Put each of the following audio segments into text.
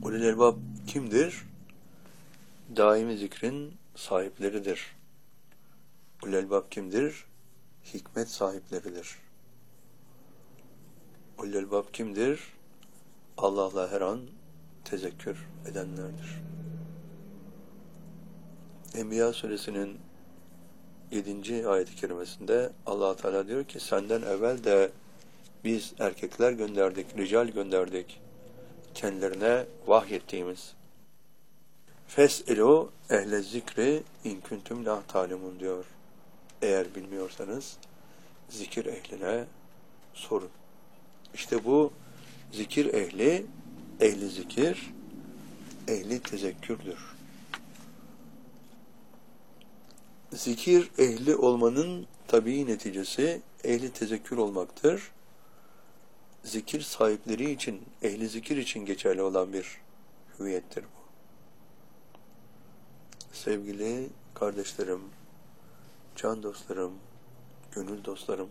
Ulul elbab kimdir? Daimi zikrin sahipleridir. Ulul elbab kimdir? Hikmet sahipleridir. Ulul elbab kimdir? Allah'la her an tezekkür edenlerdir. Enbiya suresinin 7. ayet-i kerimesinde Allah Teala diyor ki senden evvel de biz erkekler gönderdik, rical gönderdik kendilerine vahyettiğimiz. Fes'elu ehle zikri in kuntum la ta'lemun diyor. Eğer bilmiyorsanız zikir ehline sorun. İşte bu zikir ehli, ehli zikir, ehli tezekkürdür. Zikir ehli olmanın tabii neticesi ehli tezekkür olmaktır. Zikir sahipleri için, ehli zikir için geçerli olan bir hüviyettir bu. Sevgili kardeşlerim, can dostlarım, gönül dostlarım,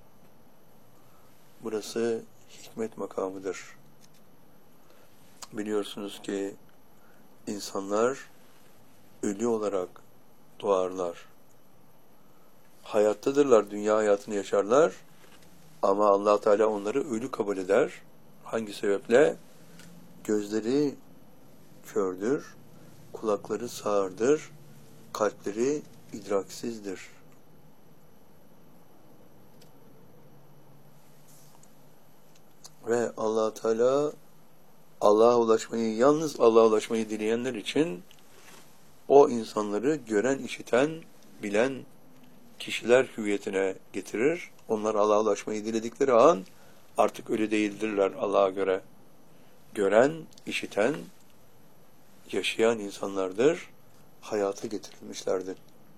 burası hikmet makamıdır. Biliyorsunuz ki insanlar ölü olarak doğarlar. Hayattadırlar, dünya hayatını yaşarlar ama Allah Teala onları ölü kabul eder. Hangi sebeple? Gözleri kördür, kulakları sağırdır, kalpleri idraksizdir. Ve Allah Teala yalnız Allah'a ulaşmayı dileyenler için o insanları gören, işiten, bilen kişiler hüviyetine getirir. Onlar Allah'a ulaşmayı diledikleri an artık ölü değildirler Allah'a göre. Gören, işiten, yaşayan insanlardır. Hayata getirilmişlerdir.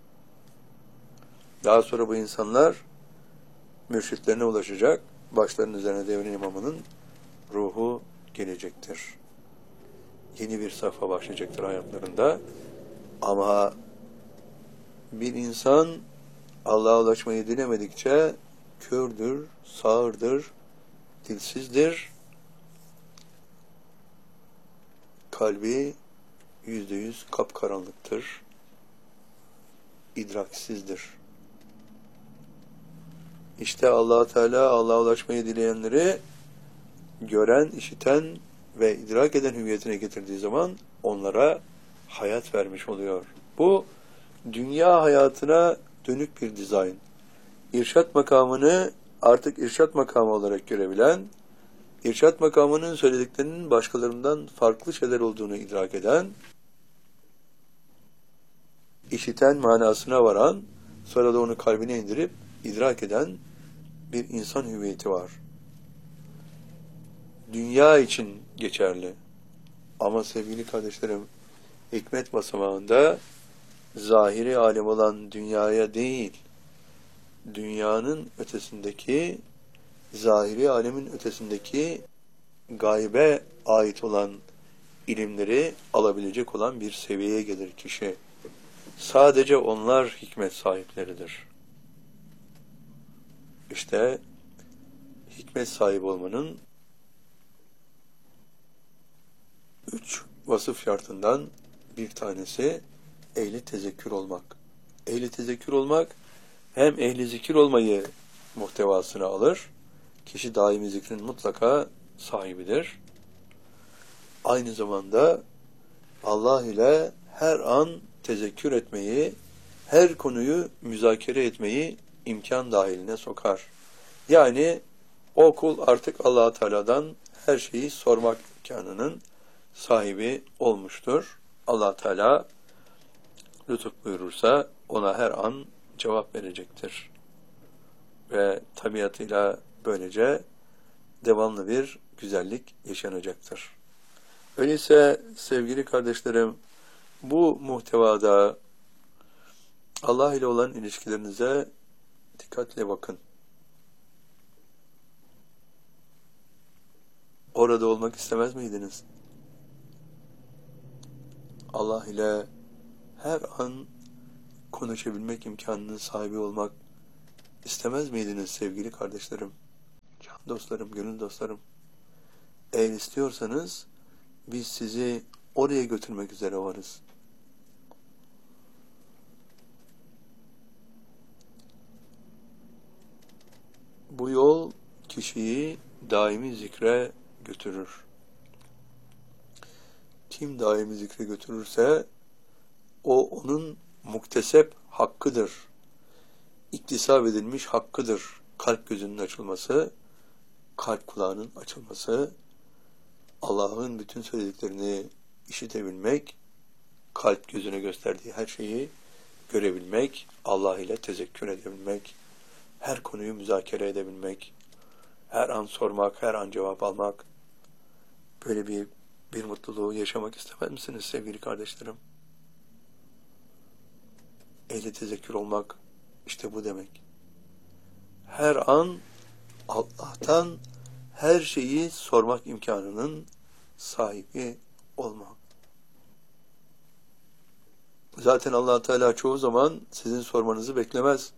Daha sonra bu insanlar mürşitlerine ulaşacak. Başlarının üzerine devrin imamının ruhu gelecektir. Yeni bir sayfa başlayacaktır hayatlarında. Ama bir insan Allah'a ulaşmayı dilemedikçe kördür, sağırdır, dilsizdir. Kalbi %100 kapkaranlıktır. İdraksizdir. İşte Allah Teala Allah'a ulaşmayı dileyenleri gören, işiten ve idrak eden hüviyetine getirdiği zaman onlara hayat vermiş oluyor. Bu dünya hayatına dönük bir dizayn. İrşad makamını artık irşad makamı olarak görebilen, irşad makamının söylediklerinin başkalarından farklı şeyler olduğunu idrak eden, işiten manasına varan, sonra da onu kalbine indirip idrak eden bir insan hüviyeti var. Dünya için geçerli. Ama sevgili kardeşlerim, hikmet basamağında zahiri alem olan dünyaya değil, dünyanın ötesindeki, zahiri alemin ötesindeki gaybe ait olan ilimleri alabilecek olan bir seviyeye gelir kişi. Sadece onlar hikmet sahipleridir. İşte hikmet sahibi olmanın 3 vasıf şartından bir tanesi ehli tezekkür olmak. Ehli tezekkür olmak hem ehli zikir olmayı muhtevasına alır. Kişi daimi zikrin mutlaka sahibidir. Aynı zamanda Allah ile her an tezekkür etmeyi, her konuyu müzakere etmeyi imkan dahiline sokar. Yani o kul artık Allah Teala'dan her şeyi sormak imkanının sahibi olmuştur. Allah Teala lütuf buyurursa ona her an cevap verecektir. Ve tabiatıyla böylece devamlı bir güzellik yaşanacaktır. Öyleyse sevgili kardeşlerim, bu muhtevada Allah ile olan ilişkilerinize dikkatle bakın. Orada olmak istemez miydiniz? Allah ile her an konuşabilmek imkanının sahibi olmak istemez miydiniz sevgili kardeşlerim, can dostlarım, gönül dostlarım? Eğer istiyorsanız biz sizi oraya götürmek üzere varız. Bu yol kişiyi daimi zikre götürür. Kim daimi zikre götürürse o onun muktesep hakkıdır. İktisap edilmiş hakkıdır. Kalp gözünün açılması, kalp kulağının açılması, Allah'ın bütün söylediklerini işitebilmek, kalp gözüne gösterdiği her şeyi görebilmek, Allah ile tezekkür edebilmek, her konuyu müzakere edebilmek, her an sormak, her an cevap almak. Böyle bir mutluluğu yaşamak istemez misiniz sevgili kardeşlerim? Ehli tezekkür olmak işte bu demek. Her an Allah'tan her şeyi sormak imkanının sahibi olmak. Zaten Allah Teala çoğu zaman sizin sormanızı beklemez.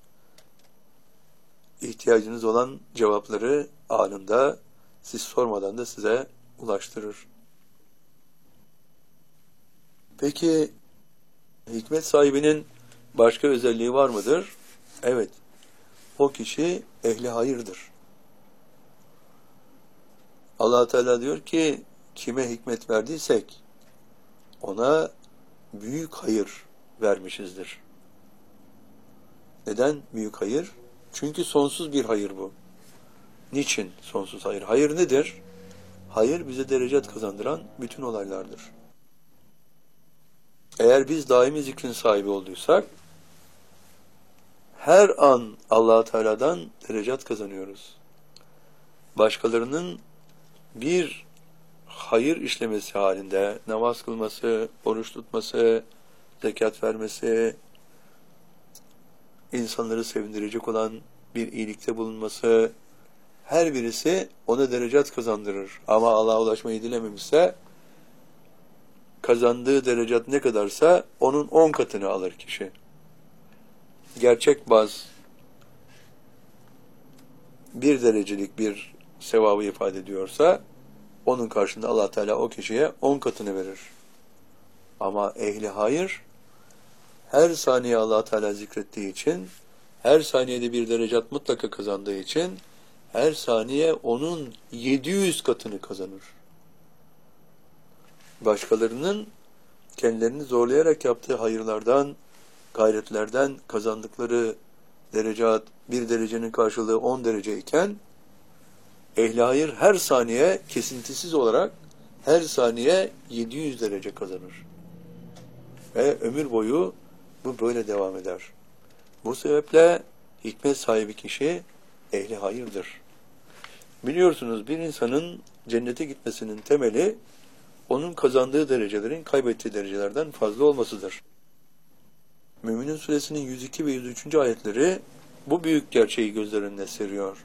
İhtiyacınız olan cevapları anında siz sormadan da size ulaştırır. Peki hikmet sahibinin başka özelliği var mıdır? Evet. O kişi ehli hayırdır. Allah Teala diyor ki kime hikmet verdiysek ona büyük hayır vermişizdir. Neden büyük hayır? Çünkü sonsuz bir hayır bu. Niçin sonsuz hayır? Hayır nedir? Hayır bize derecat kazandıran bütün olaylardır. Eğer biz daimi zikrin sahibi olduysak her an Allah Teala'dan derecat kazanıyoruz. Başkalarının bir hayır işlemesi halinde namaz kılması, oruç tutması, zekat vermesi, insanları sevindirecek olan bir iyilikte bulunması, her birisi ona derecat kazandırır. Ama Allah'a ulaşmayı dilememişse, kazandığı derecat ne kadarsa onun 10 katını alır kişi. Gerçek baz bir derecelik bir sevabı ifade ediyorsa, onun karşılığında Allah Teala o kişiye 10 katını verir. Ama ehli hayır, her saniye Allah Teala zikrettiği için, her saniyede bir derecat mutlaka kazandığı için, her saniye onun 700 katını kazanır. Başkalarının kendilerini zorlayarak yaptığı hayırlardan, gayretlerden kazandıkları derecat, bir derecenin karşılığı 10 derece iken, ehli hayır her saniye kesintisiz olarak her saniye 700 derece kazanır. Ve ömür boyu bu böyle devam eder. Bu sebeple hikmet sahibi kişi ehli hayırdır. Biliyorsunuz bir insanın cennete gitmesinin temeli onun kazandığı derecelerin kaybettiği derecelerden fazla olmasıdır. Mü'minin suresinin 102 ve 103. ayetleri bu büyük gerçeği gözler önüne seriyor.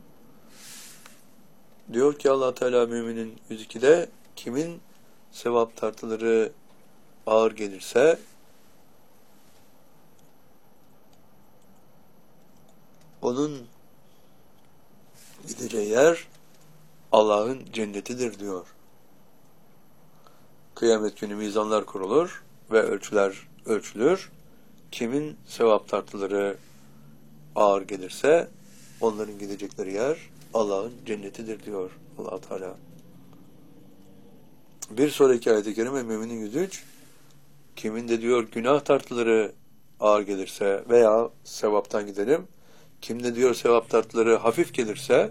Diyor ki Allah Teala Mü'minin 102'de kimin sevap tartıları ağır gelirse onun gideceği yer Allah'ın cennetidir diyor. Kıyamet günü mizanlar kurulur ve ölçüler ölçülür. Kimin sevap tartıları ağır gelirse onların gidecekleri yer Allah'ın cennetidir diyor Allah Teala. Bir sonraki ayet-i kerime Mü'minin 103, kimin de diyor günah tartıları ağır gelirse veya sevaptan gidelim, kimde diyor sevap tartıları hafif gelirse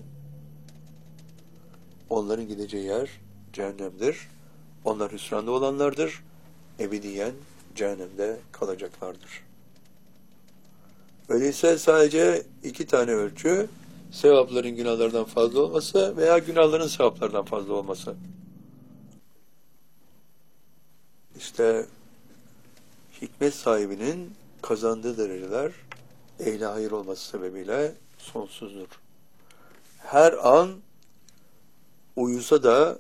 onların gideceği yer cehennemdir. Onlar hüsranda olanlardır. Ebediyen cehennemde kalacaklardır. Öyleyse sadece 2 tane ölçü, sevapların günahlardan fazla olması veya günahların sevaplardan fazla olması. İşte hikmet sahibinin kazandığı dereceler ehli hayır olması sebebiyle sonsuzdur. Her an uyusa da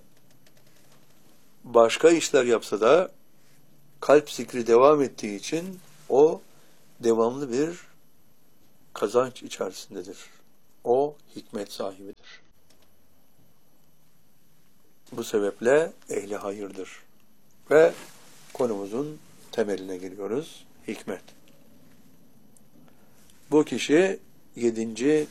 başka işler yapsa da kalp zikri devam ettiği için o devamlı bir kazanç içerisindedir. O hikmet sahibidir. Bu sebeple ehli hayırdır. Ve konumuzun temeline giriyoruz. Hikmet. Bu kişi 7.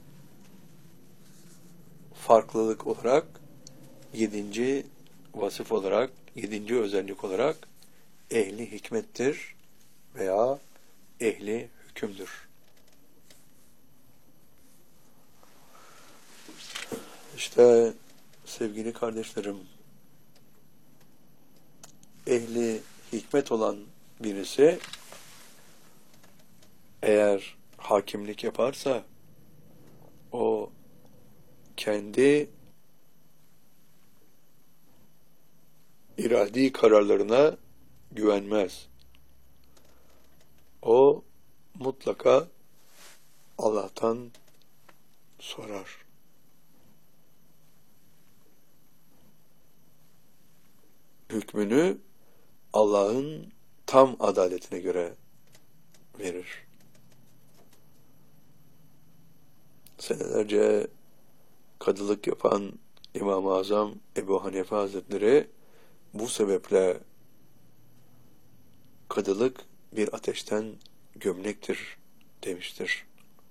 farklılık olarak, 7. vasıf olarak, 7. özellik olarak ehli hikmettir veya ehli hükümdür. İşte sevgili kardeşlerim, ehli hikmet olan birisi eğer hakimlik yaparsa o kendi iradi kararlarına güvenmez. O mutlaka Allah'tan sorar. Hükmünü Allah'ın tam adaletine göre verir. Senelerce kadılık yapan İmam-ı Azam Ebu Hanife Hazretleri bu sebeple kadılık bir ateşten gömlektir demiştir.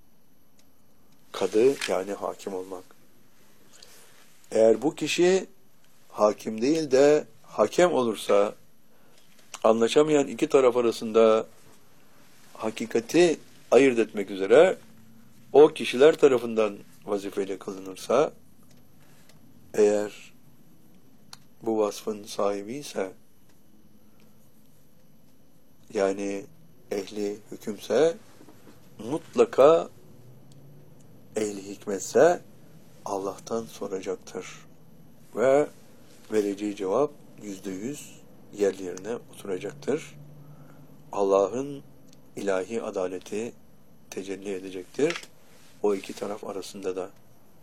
Kadı yani hakim olmak. Eğer bu kişi hakim değil de hakem olursa, anlaşamayan iki taraf arasında hakikati ayırt etmek üzere o kişiler tarafından vazifeyle kılınırsa, eğer bu vasfın sahibi ise, yani ehli hükümse, mutlaka ehli hikmetse Allah'tan soracaktır. Ve vereceği cevap %100 yerli yerine oturacaktır. Allah'ın ilahi adaleti tecelli edecektir. O iki taraf arasında da.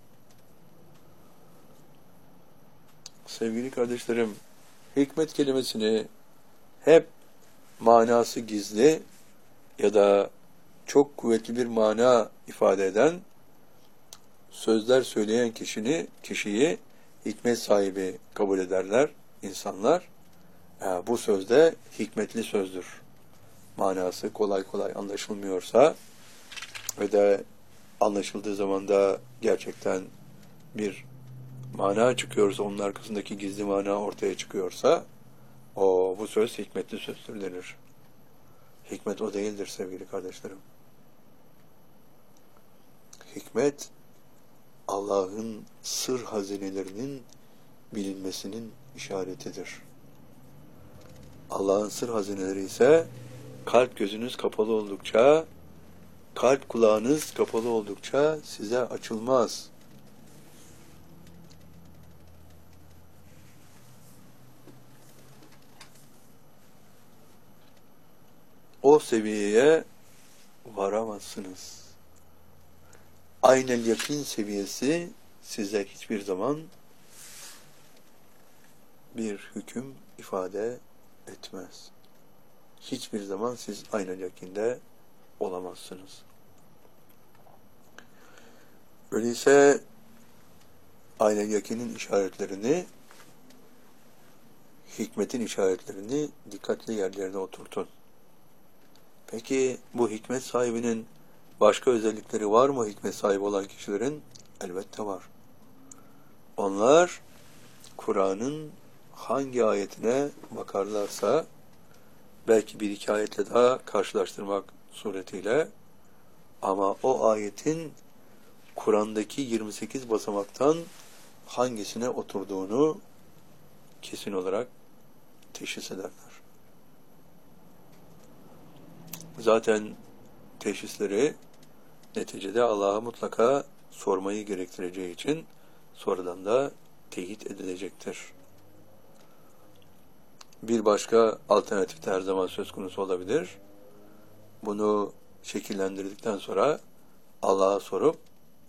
Sevgili kardeşlerim, hikmet kelimesini hep manası gizli ya da çok kuvvetli bir mana ifade eden sözler söyleyen kişiyi hikmet sahibi kabul ederler insanlar. Bu sözde hikmetli sözdür. Manası kolay kolay anlaşılmıyorsa ve de anlaşıldığı zaman da gerçekten bir mana çıkıyorsa, onun arkasındaki gizli mana ortaya çıkıyorsa, bu söz hikmetli sözdür denir. Hikmet o değildir sevgili kardeşlerim. Hikmet, Allah'ın sır hazinelerinin bilinmesinin işaretidir. Allah'ın sır hazineleri ise kalp gözünüz kapalı oldukça, kalp kulağınız kapalı oldukça size açılmaz. O seviyeye varamazsınız. Aynel yakin seviyesi size hiçbir zaman bir hüküm ifade etmez. Hiçbir zaman siz aynel yakinde olamazsınız. Öyleyse aynel yakinin işaretlerini, hikmetin işaretlerini dikkatli yerlerine oturtun. Peki bu hikmet sahibinin başka özellikleri var mı hikmet sahibi olan kişilerin? Elbette var. Onlar Kur'an'ın hangi ayetine bakarlarsa, belki bir iki ayetle daha karşılaştırmak suretiyle, ama o ayetin Kur'an'daki 28 basamaktan hangisine oturduğunu kesin olarak teşhis ederler. Zaten teşhisleri neticede Allah'a mutlaka sormayı gerektireceği için sonradan da teyit edilecektir. Bir başka alternatif de her zaman söz konusu olabilir. Bunu şekillendirdikten sonra Allah'a sorup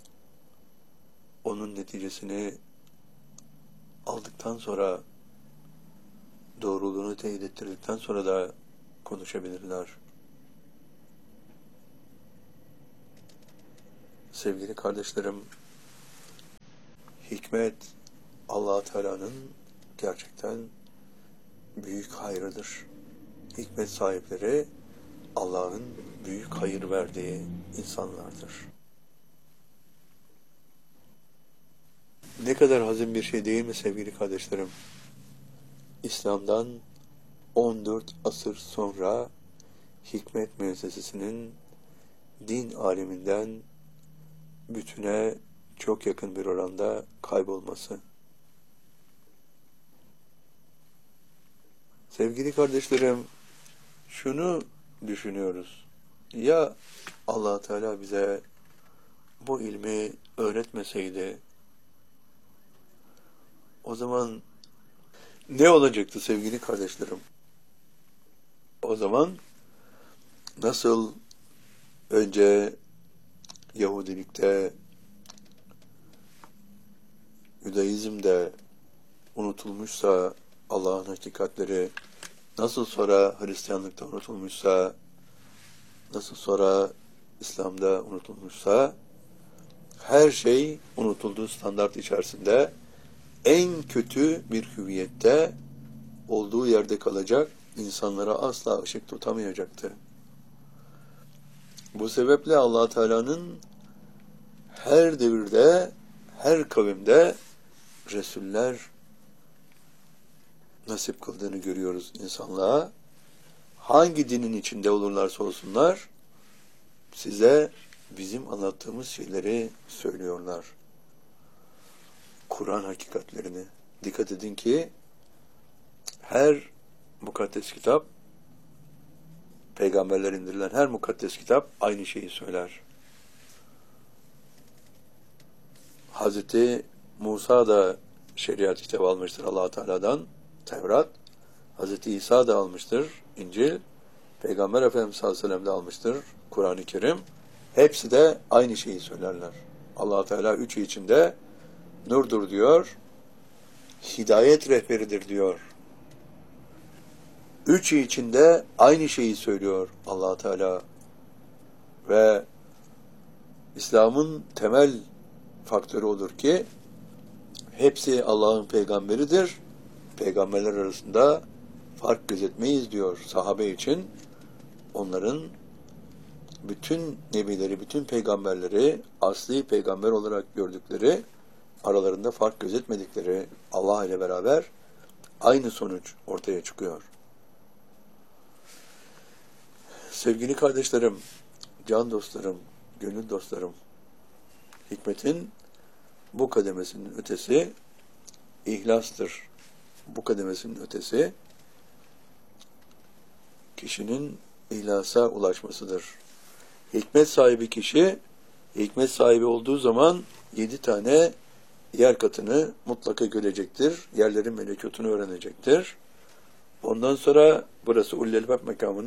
onun neticesini aldıktan sonra, doğruluğunu teyit ettirdikten sonra da konuşabilirler. Sevgili kardeşlerim, hikmet Allah Teala'nın gerçekten büyük hayrıdır. Hikmet sahipleri Allah'ın büyük hayır verdiği insanlardır. Ne kadar hazin bir şey değil mi sevgili kardeşlerim? İslam'dan 14 asır sonra hikmet müessesesinin din aleminden bütüne çok yakın bir oranda kaybolması. Sevgili kardeşlerim, şunu düşünüyoruz. Ya Allah Teala bize bu ilmi öğretmeseydi, o zaman ne olacaktı sevgili kardeşlerim? O zaman nasıl önce Yahudilikte, Judaizm'de unutulmuşsa Allah'ın hakikatleri, nasıl sonra Hristiyanlıkta unutulmuşsa, nasıl sonra İslam'da unutulmuşsa, her şey unutulduğu standart içerisinde en kötü bir hüviyette olduğu yerde kalacak, insanlara asla ışık tutamayacaktı. Bu sebeple Allah Teala'nın her devirde, her kavimde Resuller nasip kıldığını görüyoruz insanlığa. Hangi dinin içinde olurlarsa olsunlar, size bizim anlattığımız şeyleri söylüyorlar. Kur'an hakikatlerini. Dikkat edin ki her mukaddes kitap, peygamberler indirilen her mukaddes kitap aynı şeyi söyler. Hazreti Musa da şeriat kitabı almıştır Allah Teala'dan, Tevrat. Hazreti İsa da almıştır, İncil. Peygamber Efendimiz sallallahu aleyhi ve sellem de almıştır, Kur'an-ı Kerim. Hepsi de aynı şeyi söylerler. Allah Teala üçü içinde nurdur diyor, hidayet rehberidir diyor. Üçü içinde aynı şeyi söylüyor Allah Teala. Ve İslam'ın temel faktörü odur ki hepsi Allah'ın peygamberidir. Peygamberler arasında fark gözetmeyiz diyor sahabe için. Onların bütün nebileri, bütün peygamberleri asli peygamber olarak gördükleri, aralarında fark gözetmedikleri Allah ile beraber aynı sonuç ortaya çıkıyor. Sevgili kardeşlerim, can dostlarım, gönül dostlarım, hikmetin bu kademesinin ötesi ihlastır. Bu kademesinin ötesi kişinin ihlasa ulaşmasıdır. Hikmet sahibi kişi, hikmet sahibi olduğu zaman 7 tane yer katını mutlaka görecektir. Yerlerin melekutunu öğrenecektir. Ondan sonra burası Ulul-Albab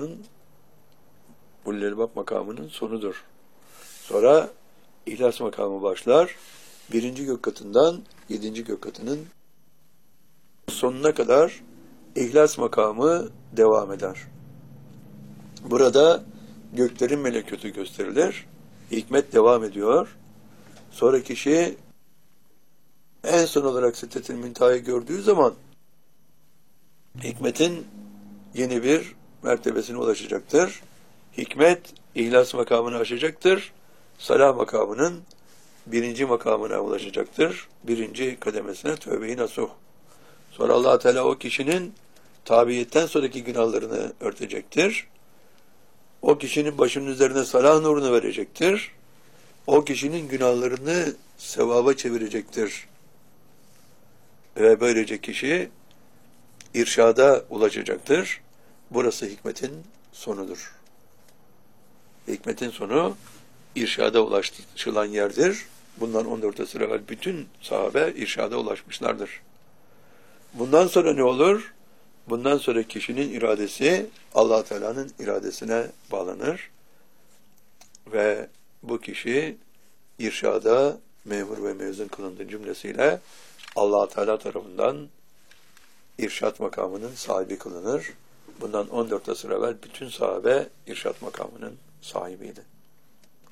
makamının sonudur. Sonra İhlas makamı başlar. 1. gök katından 7. gök katının sonuna kadar İhlas makamı devam eder. Burada göklerin melekutu gösterilir. Hikmet devam ediyor. Sonra kişi en son olarak Sidret-i Münteha'yı gördüğü zaman hikmetin yeni bir mertebesine ulaşacaktır. Hikmet İhlas makamını aşacaktır. Salah makamının 1. makamına ulaşacaktır. 1. kademesine tövbe-i nasuh. Sonra Allah Teala o kişinin tabiiyetten sonraki günahlarını örtecektir. O kişinin başının üzerine salah nurunu verecektir. O kişinin günahlarını sevaba çevirecektir. Ve böylece kişi irşada ulaşacaktır. Burası hikmetin sonudur. Hikmetin sonu irşada ulaşılan yerdir. Bundan 14 asır evvel bütün sahabe irşada ulaşmışlardır. Bundan sonra ne olur? Bundan sonra kişinin iradesi Allah Teala'nın iradesine bağlanır ve bu kişi irşada memur ve mezun kılındığı cümlesiyle Allah Teala tarafından irşat makamının sahibi kılınır. Bundan 14 asır evvel bütün sahabe irşat makamının sahibiydi.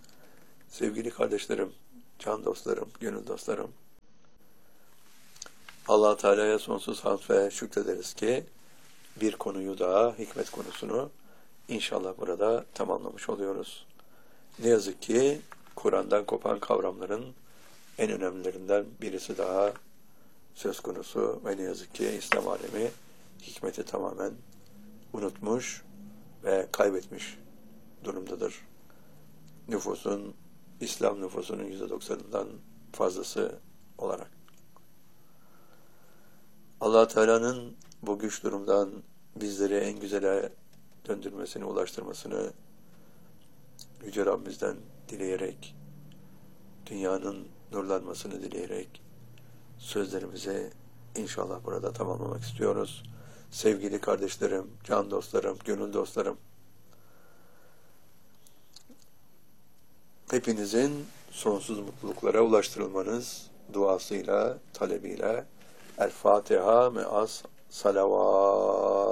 Sevgili kardeşlerim, can dostlarım, gönül dostlarım, Allah Teala'ya sonsuz hamd ve şükrederiz ki bir konuyu daha, hikmet konusunu inşallah burada tamamlamış oluyoruz. Ne yazık ki Kur'an'dan kopan kavramların en önemlilerinden birisi daha söz konusu ve ne yazık ki İslam alemi hikmeti tamamen unutmuş ve kaybetmiş durumdadır. İslam nüfusunun %90'ından fazlası olarak. Allah Teala'nın bu güç durumdan bizleri en güzele döndürmesini, ulaştırmasını Yüce Rabbimizden dileyerek, dünyanın nurlanmasını dileyerek sözlerimizi inşallah burada tamamlamak istiyoruz. Sevgili kardeşlerim, can dostlarım, gönül dostlarım, hepinizin sonsuz mutluluklara ulaştırılmanız duasıyla, talebiyle El Fatiha me'as salavat.